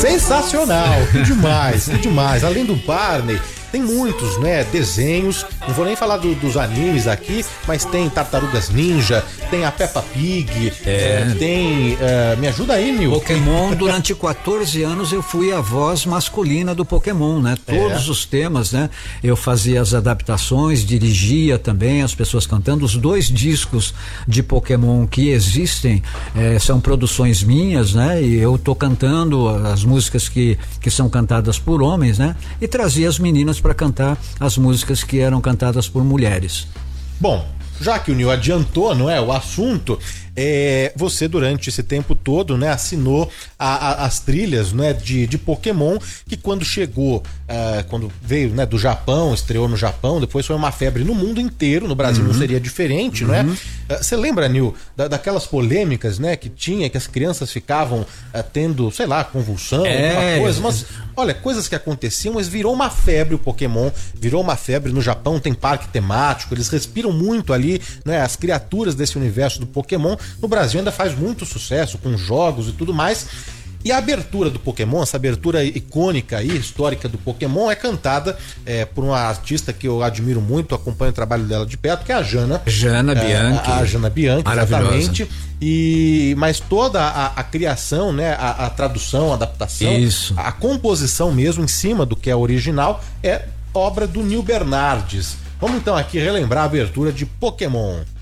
Sensacional, que demais, que demais. Além do Barney, tem muitos, né, desenhos, não vou nem falar dos animes aqui, mas tem Tartarugas Ninja, tem a Peppa Pig, tem... me ajuda aí, Nil. Pokémon, durante 14 anos eu fui a voz masculina do Pokémon, né? Todos os temas, né? Eu fazia as adaptações, dirigia também as pessoas cantando. Os 2 discos de Pokémon que existem são produções minhas, né? E eu tô cantando as músicas que são cantadas por homens, né? E trazia as meninas para cantar as músicas que eram cantadas por mulheres. Bom, já que o Nil adiantou, não é, o assunto, você durante esse tempo todo, né, assinou as trilhas, né, de Pokémon, que quando chegou, quando veio, né, do Japão, estreou no Japão, depois foi uma febre no mundo inteiro, no Brasil não seria diferente, não é? Você lembra, Nil, daquelas polêmicas, né, que tinha, que as crianças ficavam tendo, sei lá, convulsão, alguma coisa, mas olha, coisas que aconteciam, mas virou uma febre o Pokémon, virou uma febre no Japão, tem parque temático, eles respiram muito ali, né, as criaturas desse universo do Pokémon. No Brasil ainda faz muito sucesso com jogos e tudo mais. E a abertura do Pokémon, essa abertura icônica e histórica do Pokémon, é cantada por uma artista que eu admiro muito, acompanho o trabalho dela de perto, que é a Jana Bianchi. A Jana Bianchi, exatamente. Mas toda a criação, né, a tradução, a adaptação, a composição mesmo em cima do que é original, é obra do Nil Bernardes. Vamos então aqui relembrar a abertura de Pokémon.